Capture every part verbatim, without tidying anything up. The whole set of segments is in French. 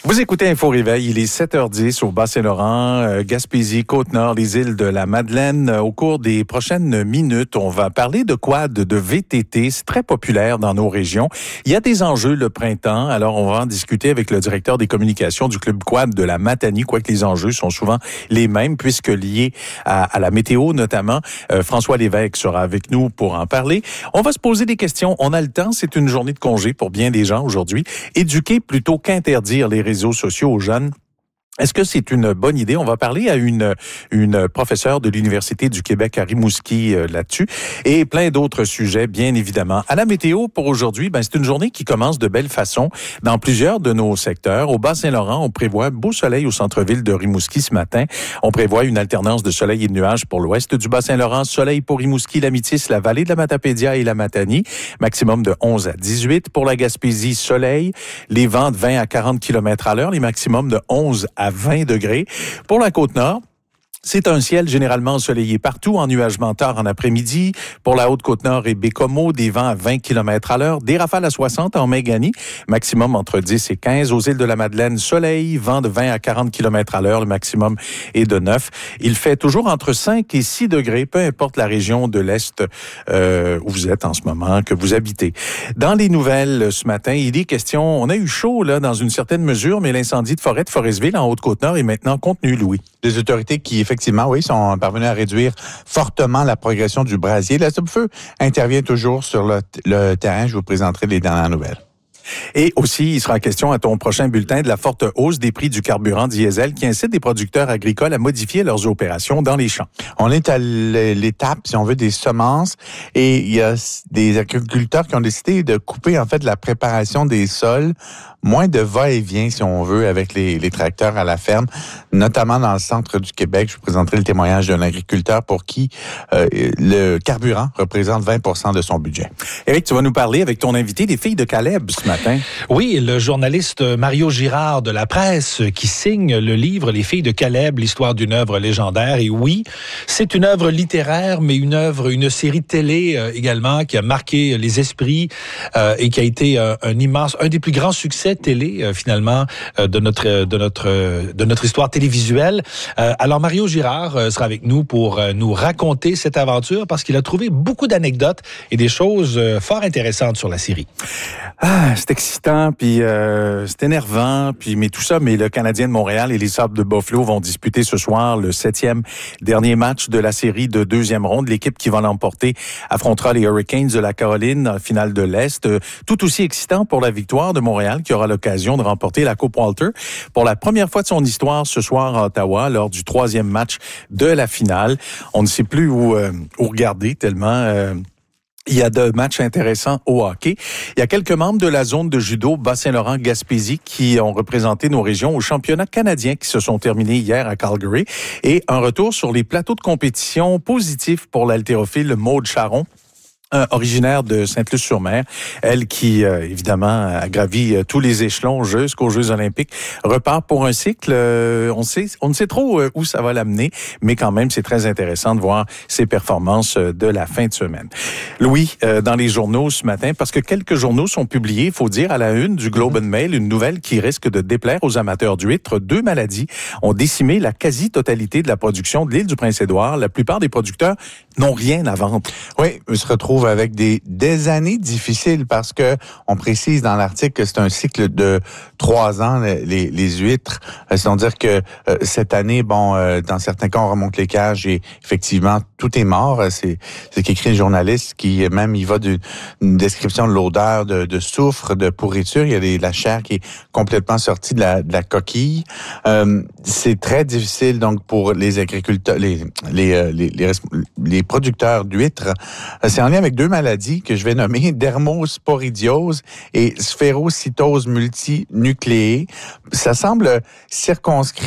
Vous écoutez Info Réveil, il est sept heures dix au Bas-Saint-Laurent, euh, Gaspésie, Côte-Nord, les îles de la Madeleine. Au cours des prochaines minutes, on va parler de quad, de V T T. C'est très populaire dans nos régions. Il y a des enjeux le printemps, alors on va en discuter avec le directeur des communications du Club Quad de la Matanie, quoique les enjeux sont souvent les mêmes, puisque liés à, à la météo notamment. Euh, François Lévesque sera avec nous pour en parler. On va se poser des questions. On a le temps, c'est une journée de congé pour bien des gens aujourd'hui. Éduquer plutôt qu'interdire les réseaux sociaux aux jeunes. Est-ce que c'est une bonne idée? On va parler à une une professeure de l'Université du Québec à Rimouski euh, là-dessus et plein d'autres sujets, bien évidemment. À la météo, pour aujourd'hui, ben c'est une journée qui commence de belle façon dans plusieurs de nos secteurs. Au Bas-Saint-Laurent, on prévoit beau soleil au centre-ville de Rimouski ce matin. On prévoit une alternance de soleil et de nuages pour l'ouest du Bas-Saint-Laurent. Soleil pour Rimouski, la Métis, la vallée de la Matapédia et la Matanie. Maximum de onze à dix-huit. Pour la Gaspésie, soleil. Les vents de vingt à quarante kilomètres à l'heure. Les maximums de onze à vingt degrés. Pour la Côte-Nord, c'est un ciel généralement ensoleillé partout, en nuagement tard en après-midi. Pour la Haute-Côte-Nord et Bécomo, des vents à vingt kilomètres à l'heure, des rafales à soixante en Méganie, maximum entre dix et quinze. Aux îles de la Madeleine, soleil, vent de vingt à quarante kilomètres à l'heure, le maximum est de neuf. Il fait toujours entre cinq et six degrés, peu importe la région de l'Est euh, où vous êtes en ce moment, que vous habitez. Dans les nouvelles ce matin, il est question, on a eu chaud là dans une certaine mesure, mais l'incendie de forêt de Forestville en Haute-Côte-Nord est maintenant contenu, Louis. Des autorités qui, effectivement, oui, sont parvenues à réduire fortement la progression du brasier. La Sopfeu intervient toujours sur le, le terrain. Je vous présenterai les dernières nouvelles. Et aussi, il sera question à ton prochain bulletin de la forte hausse des prix du carburant diesel qui incite les producteurs agricoles à modifier leurs opérations dans les champs. On est à l'étape, si on veut, des semences et il y a des agriculteurs qui ont décidé de couper en fait la préparation des sols, moins de va-et-vient, si on veut, avec les, les tracteurs à la ferme, notamment dans le centre du Québec. Je vous présenterai le témoignage d'un agriculteur pour qui euh, le carburant représente vingt pour cent de son budget. Éric, tu vas nous parler avec ton invité des filles de Caleb ce matin. Oui, le journaliste Mario Girard de La Presse qui signe le livre Les filles de Caleb, l'histoire d'une œuvre légendaire. Et oui, c'est une œuvre littéraire, mais une œuvre, une série télé euh, également qui a marqué les esprits euh, et qui a été euh, un immense, un des plus grands succès télé euh, finalement euh, de notre de notre euh, de notre histoire télévisuelle. Euh, alors Mario Girard euh, sera avec nous pour euh, nous raconter cette aventure parce qu'il a trouvé beaucoup d'anecdotes et des choses euh, fort intéressantes sur la série. Ah, c'est excitant, puis euh, c'est énervant, puis mais tout ça, mais le Canadien de Montréal et les Sables de Buffalo vont disputer ce soir le septième dernier match de la série de deuxième ronde. L'équipe qui va l'emporter affrontera les Hurricanes de la Caroline en finale de l'Est. Tout aussi excitant pour la victoire de Montréal qui aura l'occasion de remporter la Coupe Walter pour la première fois de son histoire ce soir à Ottawa lors du troisième match de la finale. On ne sait plus où, euh, où regarder tellement... Euh, Il y a de matchs intéressants au hockey. Il y a quelques membres de la zone de judo Bas-Saint-Laurent-Gaspésie qui ont représenté nos régions au championnat canadien qui se sont terminés hier à Calgary. Et un retour sur les plateaux de compétition positif pour l'haltérophile Maude Charon. Euh, originaire de Sainte-Luce-sur-Mer, elle qui, euh, évidemment, a gravi euh, tous les échelons jusqu'aux Jeux olympiques, repart pour un cycle. Euh, on sait, on ne sait trop euh, où ça va l'amener, mais quand même, c'est très intéressant de voir ses performances euh, de la fin de semaine. Louis, euh, dans les journaux ce matin, parce que quelques journaux sont publiés, il faut dire, à la une du Globe and Mail, une nouvelle qui risque de déplaire aux amateurs d'huîtres. Deux maladies ont décimé la quasi-totalité de la production de l'île du Prince-Édouard. La plupart des producteurs n'ont rien à vendre. Oui, on se retrouve avec des, des années difficiles parce que on précise dans l'article que c'est un cycle de trois ans, les, les huîtres. C'est-à-dire que euh, cette année, bon, euh, dans certains cas, on remonte les cages et effectivement, tout est mort. C'est, c'est qu'écrit le journaliste qui, même, il va d'une description de l'odeur de, de soufre, de pourriture. Il y a des, la chair qui est complètement sortie de la, de la coquille. Euh, c'est très difficile, donc, pour les agriculteurs, les, les, les, les, les producteurs d'huîtres. C'est en lien avec deux maladies que je vais nommer dermosporidiose et sphérocytose multinucléée. Ça semble circonscrit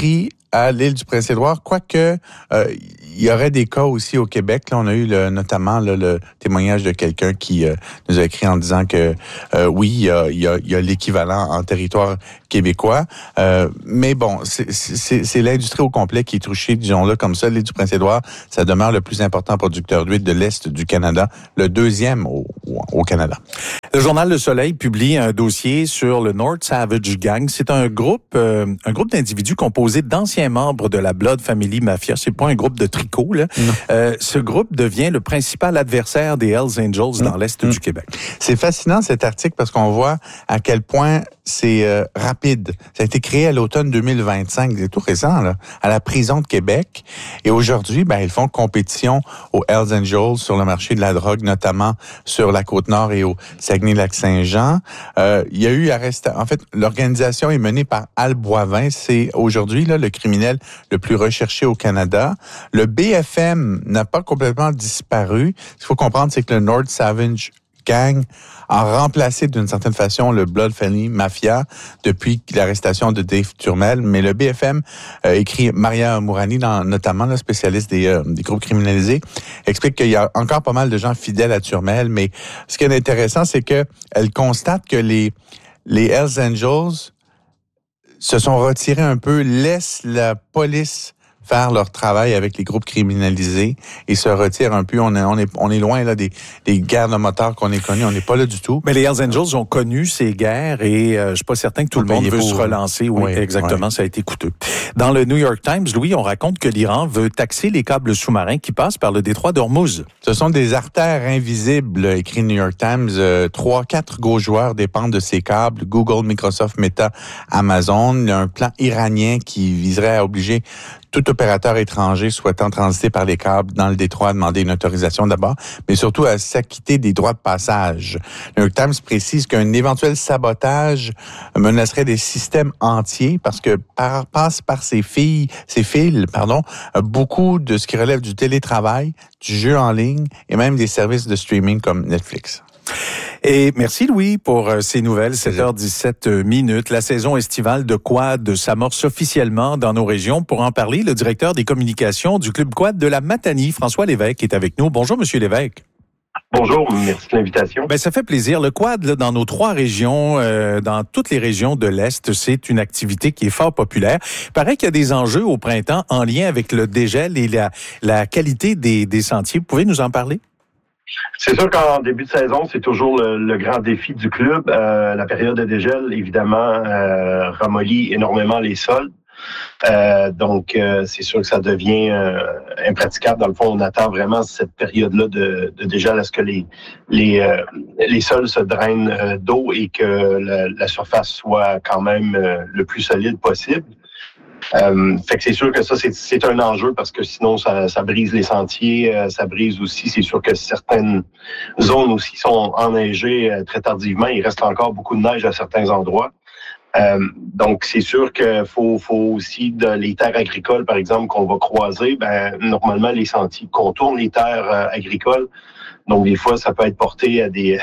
à l'île du Prince-Édouard, quoique euh, il y aurait des cas aussi au Québec. Là, on a eu le, notamment là, le témoignage de quelqu'un qui euh, nous a écrit en disant que euh, oui, il y a, il y a, il y a l'équivalent en territoire québécois. Euh, mais bon, c'est, c'est, c'est l'industrie au complet qui est touchée, disons-le comme ça. L'île du Prince-Édouard, ça demeure le plus important producteur d'huile de l'Est du Canada, le deuxième au, au Canada. Le journal Le Soleil publie un dossier sur le North Savage Gang. C'est un groupe, euh, un groupe d'individus composé d'anciens membres de la Blood Family Mafia. C'est pas un groupe de tricot, là. Euh, ce groupe devient le principal adversaire des Hells Angels dans l'Est mmh. du Québec. C'est fascinant cet article parce qu'on voit à quel point c'est euh, rapide. Ça a été créé à l'automne deux mille vingt-cinq, c'est tout récent, là, à la prison de Québec. Et aujourd'hui, ben, ils font compétition aux Hells Angels sur le marché de la drogue, notamment sur la Côte-Nord et au Saguenay-Lac-Saint-Jean. Euh, il y a eu arrestation. En fait, l'organisation est menée par Al Boivin. C'est aujourd'hui là, le criminel le plus recherché au Canada. Le B F M n'a pas complètement disparu. Ce qu'il faut comprendre, c'est que le North Savage Gang a remplacé d'une certaine façon le Blood Family Mafia depuis l'arrestation de Dave Turmel. Mais le B F M, euh, écrit Maria Mourani, dans, notamment le spécialiste des, euh, des groupes criminalisés, explique qu'il y a encore pas mal de gens fidèles à Turmel. Mais ce qui est intéressant, c'est que elle constate que les, les Hells Angels se sont retirés un peu, laissent la police faire leur travail avec les groupes criminalisés et se retirent un peu. On est, on est, on est loin là des, des guerres de motards qu'on est connus. On n'est pas là du tout. Mais les Hells Angels ont connu ces guerres et euh, je suis pas certain que tout le monde veut se relancer. Oui, oui exactement. Oui. Ça a été coûteux. Dans le New York Times, Louis, on raconte que l'Iran veut taxer les câbles sous-marins qui passent par le détroit d'Ormuz. Ce sont des artères invisibles, écrit New York Times. Euh, trois, quatre gros joueurs dépendent de ces câbles. Google, Microsoft, Meta, Amazon. Il y a un plan iranien qui viserait à obliger tout opérateur étranger souhaitant transiter par les câbles dans le détroit à demander une autorisation d'abord, mais surtout à s'acquitter des droits de passage. Le New York Times précise qu'un éventuel sabotage menacerait des systèmes entiers parce que par, passe par ces filles, ces fils, pardon, beaucoup de ce qui relève du télétravail, du jeu en ligne et même des services de streaming comme Netflix. Et merci Louis pour euh, ces nouvelles. sept heures dix-sept minutes. La saison estivale de quad s'amorce officiellement dans nos régions. Pour en parler, le directeur des communications du Club Quad de la Matanie, François Lévesque, est avec nous. Bonjour, Monsieur Lévesque. Bonjour, merci de l'invitation. Ben ça fait plaisir. Le quad, là, dans nos trois régions, euh, dans toutes les régions de l'Est, c'est une activité qui est fort populaire. Il paraît qu'il y a des enjeux au printemps en lien avec le dégel et la, la qualité des, des sentiers. Vous pouvez nous en parler? C'est sûr qu'en début de saison, c'est toujours le, le grand défi du club. Euh, la période de dégel, évidemment, euh, ramollit énormément les sols. Euh, donc, euh, c'est sûr que ça devient euh, impraticable. Dans le fond, on attend vraiment cette période-là de, de dégel à ce que les les, euh, les sols se drainent euh, d'eau et que la, la surface soit quand même euh, le plus solide possible. Euh, fait que c'est sûr que ça, c'est, c'est un enjeu parce que sinon, ça, ça brise les sentiers, euh, ça brise aussi, c'est sûr que certaines zones aussi sont enneigées euh, très tardivement. Il reste encore beaucoup de neige à certains endroits. Euh, donc, c'est sûr qu'il faut, faut aussi, de les terres agricoles, par exemple, qu'on va croiser, ben normalement, les sentiers contournent les terres euh, agricoles. Donc, des fois, ça peut être porté à des...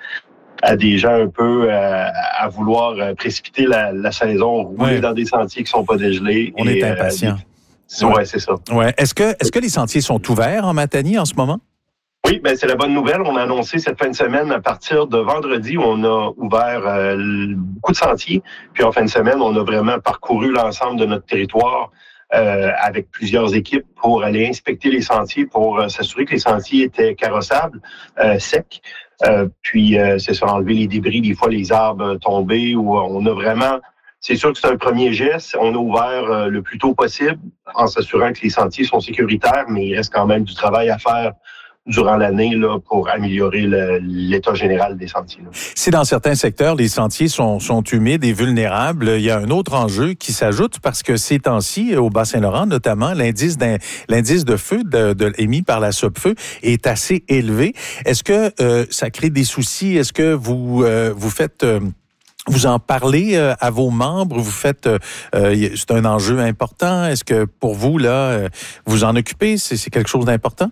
à des gens un peu euh, à vouloir précipiter la, la saison, rouler ouais. dans des sentiers qui sont pas dégelés. On et, est impatient. Euh, ouais, c'est ça. Ouais. Est-ce que est-ce que les sentiers sont ouverts en Matanie en ce moment? Oui, ben c'est la bonne nouvelle. On a annoncé cette fin de semaine, à partir de vendredi, on a ouvert euh, beaucoup de sentiers. Puis en fin de semaine, on a vraiment parcouru l'ensemble de notre territoire euh, avec plusieurs équipes pour aller inspecter les sentiers, pour euh, s'assurer que les sentiers étaient carrossables, euh, secs. Euh, puis, euh, c'est ça, enlever les débris, des fois les arbres tombés, où on a vraiment... C'est sûr que c'est un premier geste. On a ouvert euh, le plus tôt possible en s'assurant que les sentiers sont sécuritaires, mais il reste quand même du travail à faire durant l'année là pour améliorer le, l'état général des sentiers. Là. Si dans certains secteurs, les sentiers sont, sont humides et vulnérables, il y a un autre enjeu qui s'ajoute parce que ces temps-ci, au Bas-Saint-Laurent notamment, l'indice, l'indice de feu de, de, émis par la SOPFEU est assez élevé. Est-ce que euh, ça crée des soucis? Est-ce que vous, euh, vous faites... Euh, Vous en parlez euh, à vos membres, vous faites, euh, c'est un enjeu important. Est-ce que pour vous, là, euh, vous en occupez? C'est, c'est quelque chose d'important?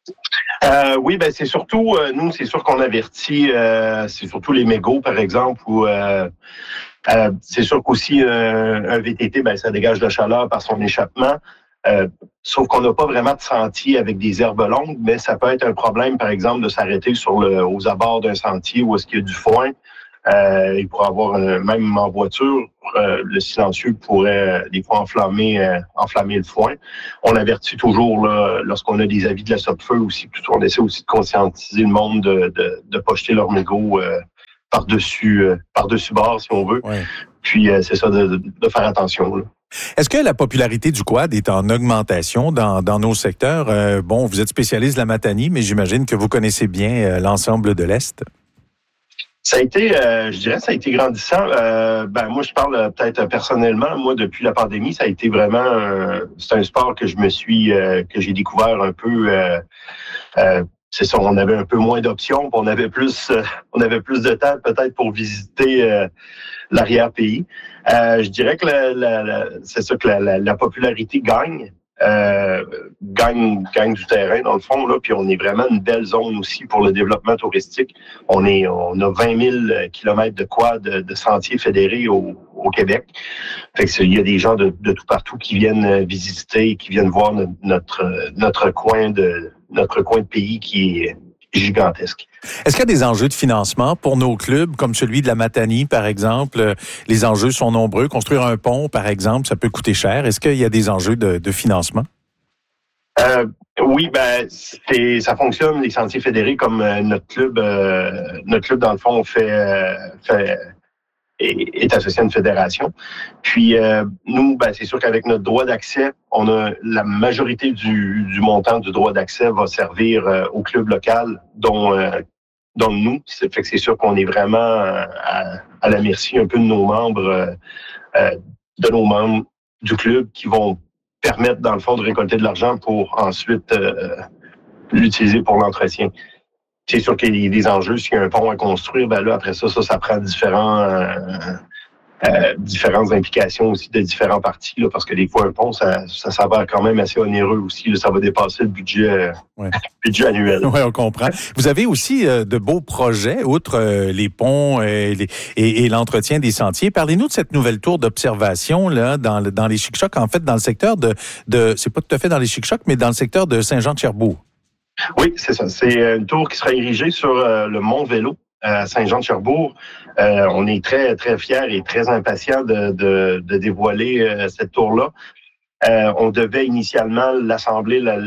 Euh, oui, ben c'est surtout, euh, nous, c'est sûr qu'on avertit, euh, c'est surtout les mégots, par exemple, où euh, Euh, c'est sûr qu'aussi euh, un V T T, ben ça dégage de la chaleur par son échappement. Euh, sauf qu'on n'a pas vraiment de sentier avec des herbes longues, mais ça peut être un problème, par exemple, de s'arrêter sur le, aux abords d'un sentier où est-ce qu'il y a du foin. Euh, il pourrait avoir, un, même en voiture, euh, le silencieux pourrait euh, des fois enflammer, euh, enflammer le foin. On avertit toujours là, lorsqu'on a des avis de la Sopfeu aussi, on essaie aussi de conscientiser le monde de de, de pas jeter leur mégot euh, par-dessus euh, par-dessus bord, si on veut. Ouais. Puis euh, c'est ça, de, de, de faire attention, là. Est-ce que la popularité du quad est en augmentation dans, dans nos secteurs? Euh, bon, vous êtes spécialiste de la Matanie, mais j'imagine que vous connaissez bien euh, l'ensemble de l'Est. Ça a été, euh, je dirais, ça a été grandissant. Euh, ben moi, je parle euh, peut-être personnellement. Moi, depuis la pandémie, ça a été vraiment, euh, c'est un sport que je me suis, euh, que j'ai découvert un peu. Euh, euh, c'est ça, on avait un peu moins d'options, on avait plus, euh, on avait plus de temps peut-être pour visiter euh, l'arrière-pays. Euh, je dirais que la, la, la, c'est ça que la, la, la popularité gagne. Euh, gagne gagne du terrain dans le fond là, puis on est vraiment une belle zone aussi pour le développement touristique. On est on a vingt mille kilomètres de quad de, de sentiers fédérés au, au Québec. Fait que il y a des gens de, de tout partout qui viennent visiter, qui viennent voir notre notre, notre coin de notre coin de pays qui est gigantesque. Est-ce qu'il y a des enjeux de financement pour nos clubs, comme celui de la Matanie, par exemple? Les enjeux sont nombreux. Construire un pont, par exemple, ça peut coûter cher. Est-ce qu'il y a des enjeux de, de financement? Euh, oui, ben c'est, ça fonctionne, les sentiers fédérés, comme euh, notre club. Euh, notre club, dans le fond, fait, euh, fait est, est associé à une fédération. Puis euh, nous, ben, c'est sûr qu'avec notre droit d'accès, on a la majorité du, du montant du droit d'accès va servir euh, au club local, dont euh, dont nous. C'est fait que c'est sûr qu'on est vraiment à, à la merci un peu de nos membres, euh, de nos membres du club qui vont permettre, dans le fond, de récolter de l'argent pour ensuite euh, l'utiliser pour l'entretien. C'est sûr qu'il y a des enjeux. S'il y a un pont à construire, ben là, après ça, ça, ça prend différents, euh, euh, différentes implications aussi de différents partis, là, parce que des fois, un pont, ça, ça s'avère quand même assez onéreux aussi. Là, ça va dépasser le budget, euh, ouais. budget annuel. Oui, on comprend. Vous avez aussi euh, de beaux projets, outre euh, les ponts et, les, et, et l'entretien des sentiers. Parlez-nous de cette nouvelle tour d'observation là dans, le, dans les Chic-Chocs, en fait, dans le secteur de, de... C'est pas tout à fait dans les Chic-Chocs, mais dans le secteur de Saint-Jean-de-Cherbourg. Oui, c'est ça. C'est une tour qui sera érigée sur euh, le Mont Vélo à Saint-Jean-de-Cherbourg. Euh, on est très, très fiers et très impatients de, de, de dévoiler euh, cette tour-là. Euh, on devait initialement l'assembler, la,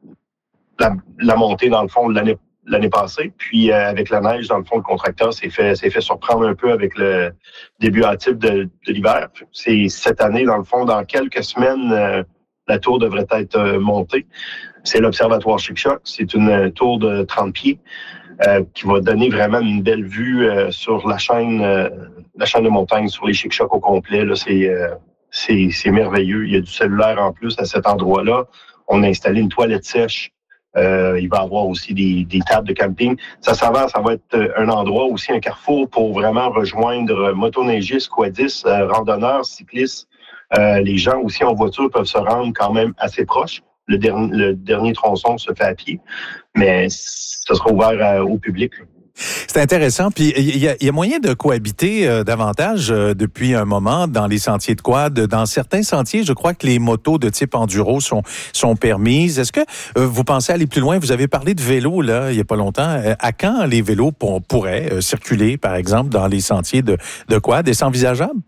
la, la monter, dans le fond, l'année l'année passée. Puis, euh, avec la neige, dans le fond, le contracteur s'est fait, s'est fait surprendre un peu avec le début hâtif de, de l'hiver. C'est cette année, dans le fond, dans quelques semaines, euh, la tour devrait être euh, montée. C'est l'Observatoire Chic-Choc. C'est une tour de trente pieds euh, qui va donner vraiment une belle vue euh, sur la chaîne euh, la chaîne de montagne, sur les Chic-Chocs au complet. Là, c'est, euh, c'est, c'est merveilleux. Il y a du cellulaire en plus à cet endroit-là. On a installé une toilette sèche. Euh, il va y avoir aussi des, des tables de camping. Ça s'avère, ça va être un endroit aussi, un carrefour pour vraiment rejoindre motoneigistes, quadistes, euh, randonneurs, cyclistes. Euh, les gens aussi en voiture peuvent se rendre quand même assez proches. Le dernier, le dernier tronçon se fait à pied, mais ça sera ouvert à, au public. C'est intéressant. Puis il y a, y a moyen de cohabiter euh, davantage euh, depuis un moment dans les sentiers de quad. Dans certains sentiers, je crois que les motos de type enduro sont sont permises. Est-ce que euh, vous pensez aller plus loin? Vous avez parlé de vélos là il y a pas longtemps. Euh, à quand les vélos pour, pourraient euh, circuler, par exemple, dans les sentiers de, de quad? Est-ce envisageable?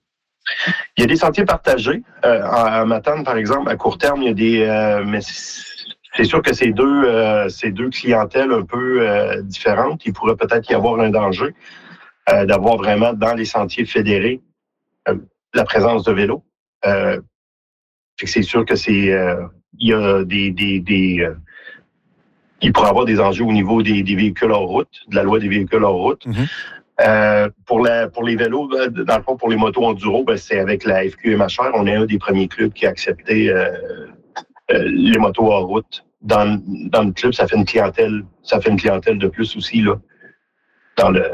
Il y a des sentiers partagés. Euh, à Matane, par exemple, à court terme, il y a des... Euh, mais c'est sûr que c'est deux, euh, c'est deux clientèles un peu euh, différentes. Il pourrait peut-être y avoir un danger euh, d'avoir vraiment dans les sentiers fédérés euh, la présence de vélos. Euh, c'est sûr que c'est... Euh, il y a des... des, des euh, il pourrait y avoir des enjeux au niveau des, des véhicules hors route, de la loi des véhicules hors route. Mm-hmm. Euh, pour la pour les vélos, dans le fond, pour les motos enduro, ben, c'est avec la F Q M H R. On est un des premiers clubs qui a accepté euh, euh, les motos hors route. Dans, dans le club, ça fait une clientèle, ça fait une clientèle de plus aussi, là. Dans le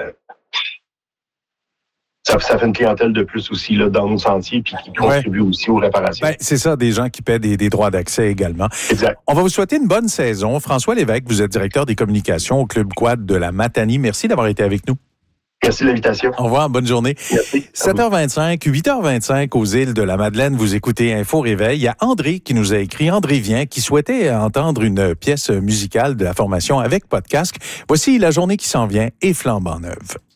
Ça, ça fait une clientèle de plus aussi là, dans nos sentiers puis qui contribue ouais. aussi aux réparations. Ben, c'est ça, des gens qui paient des, des droits d'accès également. Exact. On va vous souhaiter une bonne saison. François Lévesque, vous êtes directeur des communications au Club Quad de la Matanie. Merci d'avoir été avec nous. Merci de l'invitation. Au revoir, bonne journée. Merci. sept heures vingt-cinq, huit heures vingt-cinq aux îles de la Madeleine, vous écoutez Info Réveil. Il y a André qui nous a écrit, André Vient, qui souhaitait entendre une pièce musicale de la formation avec Podcast. Voici La journée qui s'en vient et flambant neuve.